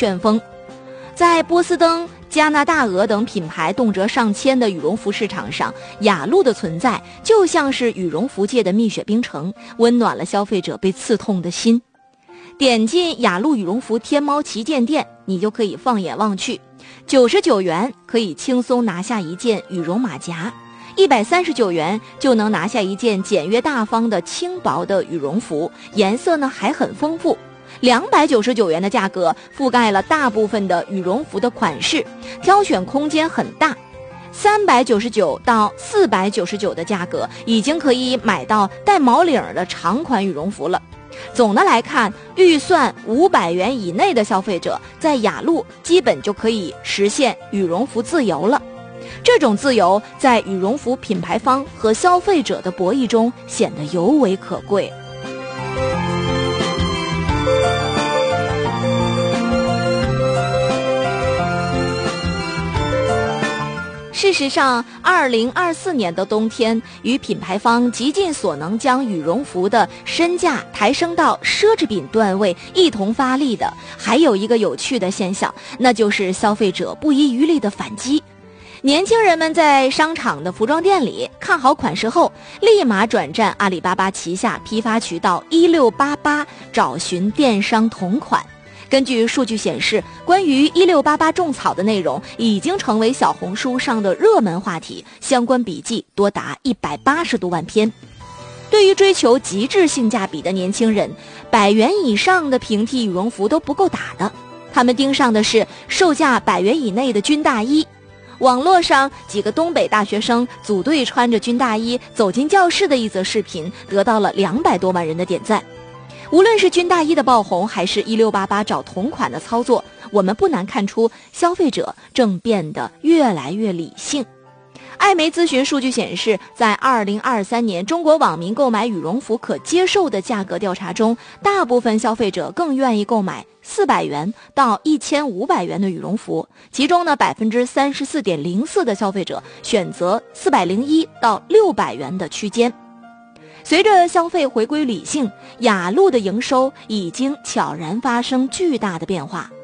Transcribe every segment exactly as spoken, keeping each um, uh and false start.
旋风。在波司登、加拿大鹅等品牌动辄上千的羽绒服市场上，雅鹿的存在就像是羽绒服界的蜜雪冰城，温暖了消费者被刺痛的心。点进雅鹿羽绒服天猫旗舰店，你就可以放眼望去，九十九元可以轻松拿下一件羽绒马甲，一百三十九元就能拿下一件简约大方的轻薄的羽绒服，颜色呢还很丰富。两百九十九元的价格覆盖了大部分的羽绒服的款式，挑选空间很大。三百九十九到四百九十九的价格已经可以买到带毛领的长款羽绒服了。总的来看，预算五百元以内的消费者在雅鹿基本就可以实现羽绒服自由了。这种自由在羽绒服品牌方和消费者的博弈中显得尤为可贵。事实上，二零二四年的冬天，与品牌方极尽所能将羽绒服的身价抬升到奢侈品段位一同发力的，还有一个有趣的现象，那就是消费者不遗余力的反击。年轻人们在商场的服装店里看好款式后，立马转战阿里巴巴旗下批发渠道一六八八找寻电商同款。根据数据显示，关于一六八八种草的内容已经成为小红书上的热门话题，相关笔记多达一百八十多万篇。对于追求极致性价比的年轻人，百元以上的平替羽绒服都不够打的，他们盯上的是售价百元以内的军大衣。网络上几个东北大学生组队穿着军大衣走进教室的一则视频，得到了两百多万人的点赞。无论是军大衣的爆红，还是一六八八找同款的操作，我们不难看出消费者正变得越来越理性。艾媒咨询数据显示，在二零二三年中国网民购买羽绒服可接受的价格调查中，大部分消费者更愿意购买四百元到一千五百元的羽绒服，其中呢 百分之三十四点零四 的消费者选择四百零一到六百元的区间。随着消费回归理性，雅鹿的营收已经悄然发生巨大的变化。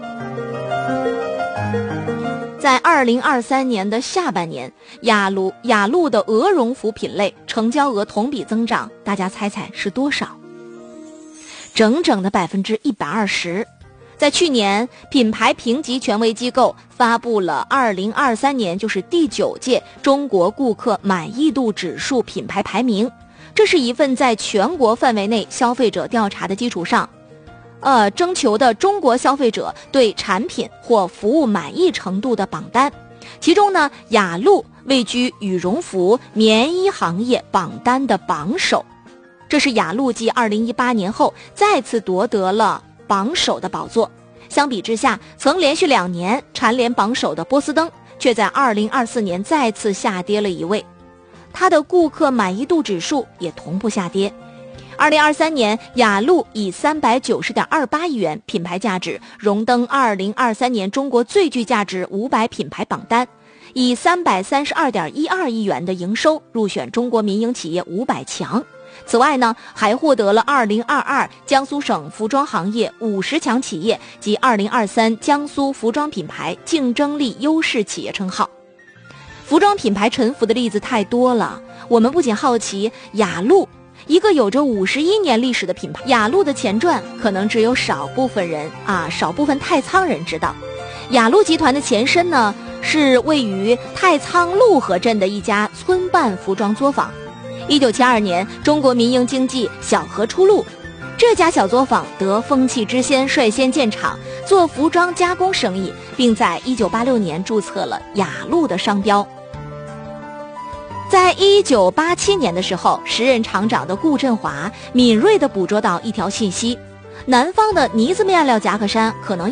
在二零二三年的下半年，雅鹿雅鹿的鹅绒服品类成交额同比增长，大家猜猜是多少？整整的 百分之一百二十。在去年，品牌评级权威机构发布了二零二三年就是第九届中国顾客满意度指数品牌排名。这是一份在全国范围内消费者调查的基础上，呃，征求的中国消费者对产品或服务满意程度的榜单。其中呢，雅鹿位居羽绒服、棉衣行业榜单的榜首。这是雅鹿继二零一八年后再次夺得了榜首的宝座。相比之下，曾连续两年蝉联榜首的波司登，却在二零二四年再次下跌了一位。它的顾客满意度指数也同步下跌。二零二三年，雅鹿以 三百九十点二八亿元品牌价值荣登二零二三年中国最具价值五百品牌榜单，以 三百三十二点一二亿元的营收入选中国民营企业五百强。此外呢，还获得了二零二二江苏省服装行业五十强企业及二零二三江苏服装品牌竞争力优势企业称号。服装品牌沉浮的例子太多了，我们不仅好奇雅鹿，一个有着五十一年历史的品牌，雅鹿的前传可能只有少部分人啊，少部分太仓人知道。雅鹿集团的前身呢，是位于太仓陆河镇的一家村办服装作坊。一九七二年，中国民营经济小河出路，这家小作坊得风气之先，率先建厂做服装加工生意，并在一九八六年注册了雅鹿的商标。在一九八七年的时候，时任厂长的顾振华敏锐地捕捉到一条信息：南方的呢子面料夹克衫可能